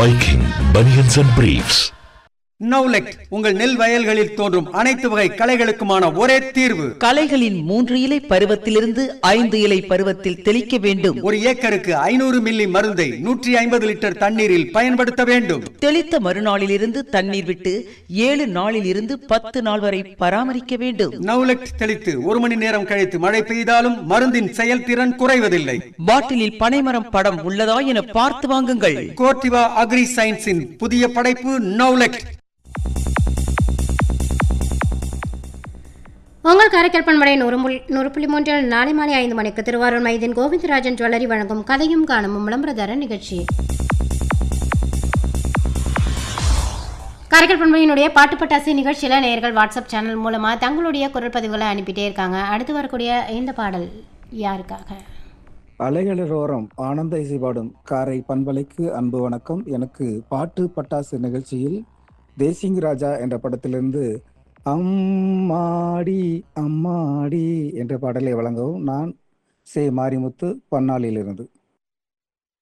Viking Bunions and Briefs. நௌலெக்ட் உங்கள் நெல் வயல்களில் தோன்றும் அனைத்து வகை களைகளுக்குமான ஒரே தீர்வு. களைகளின் 3 இலை பருவத்திலிருந்து 5 இலை பருவத்தில் தெளிக்க வேண்டும். ஒரு ஏக்கருக்கு 500 மில்லி மருந்தை 150 லிட்டர் தண்ணீரில் பயன்படுத்த வேண்டும். தெளித்த மறுநாளிலிருந்து தண்ணீர் விட்டு 7 நாளில் இருந்து 10 நாள் வரை பராமரிக்க வேண்டும். நௌலெக்ட் தெளித்து 1 மணி நேரம் கழித்து மழை பெய்தாலும் மருந்தின் செயல்திறன் குறைவதில்லை. பாட்டிலில் பனைமரம் படம் உள்ளதா என பார்த்து வாங்குங்கள். கோர்டிவா அக்ரி சயின்ஸின் புதிய படைப்பு நௌலெக்ட். உங்கள் காரைக்கால் பண்பலை 100.3 நாளை மாலை 5 மணிக்கு திருவாரூர் மைதீன் கோவிந்தராஜன் ஜுவல்லரி வழங்கும் கதையும் காணமும் விளம்பரதார நிகழ்ச்சி. காரைக்கால் பண்பலையினுடைய பாட்டு பட்டாசு நிகழ்ச்சியில் நேயர்கள் வாட்ஸ்அப் சேனல் மூலமாக தங்களுடைய குரல் பதிவுகளை அனுப்பிட்டே இருக்காங்க. அடுத்து வரக்கூடிய இந்த பாடல் யாருக்காக? அலைகளோரம் ஆனந்த இசை பாடும் காரை பண்பலைக்கு அன்பு வணக்கம். எனக்கு பாட்டு பட்டாசு நிகழ்ச்சியில் தேசிங் ராஜா என்ற படத்திலிருந்து அம்மாடி அம்மாடி என்ற பாடலை வழங்கவும். நான் சே மாரிமுத்து பன்னாளிலிருந்து.